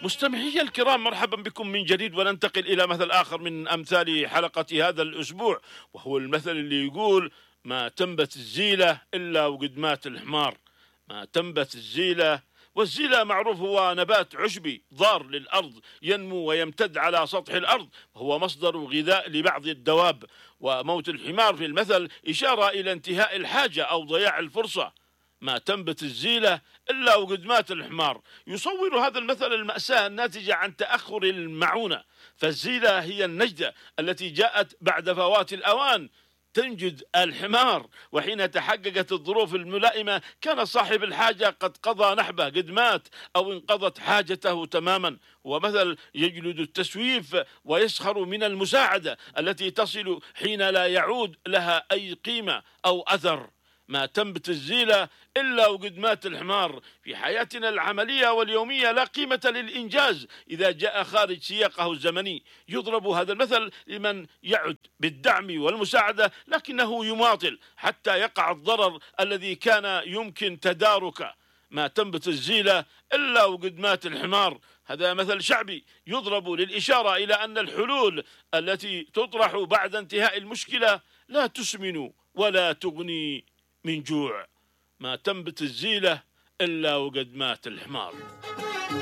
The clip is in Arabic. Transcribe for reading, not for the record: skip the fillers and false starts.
مستمعي الكرام، مرحبا بكم من جديد، وننتقل إلى مثل آخر من أمثال حلقة هذا الأسبوع، وهو المثل اللي يقول: ما تنبت الزيلة إلا وقد مات الحمار. ما تنبت الزيلة، والزيلة معروف هو نبات عشبي ضار للأرض، ينمو ويمتد على سطح الأرض، وهو مصدر غذاء لبعض الدواب. وموت الحمار في المثل إشارة إلى انتهاء الحاجة أو ضياع الفرصة. ما تنبت الزيلة إلا وقد مات الحمار. يصور هذا المثل المأساة الناتجة عن تأخر المعونة، فالزيلة هي النجدة التي جاءت بعد فوات الأوان تنجد الحمار، وحين تحققت الظروف الملائمة كان صاحب الحاجة قد قضى نحبه، قد مات أو انقضت حاجته تماما. ومثل يجلد التسويف ويسخر من المساعدة التي تصل حين لا يعود لها أي قيمة أو أثر. ما تنبت الزيلة إلا وقد مات الحمار. في حياتنا العملية واليومية لا قيمة للإنجاز إذا جاء خارج سياقه الزمني. يضرب هذا المثل لمن يعد بالدعم والمساعدة لكنه يماطل حتى يقع الضرر الذي كان يمكن تداركه. ما تنبت الزيلة إلا وقد مات الحمار. هذا مثل شعبي يضرب للإشارة إلى أن الحلول التي تطرح بعد انتهاء المشكلة لا تسمن ولا تغني من جوع. ما تنبت الزيلة إلا وقد مات الحمار.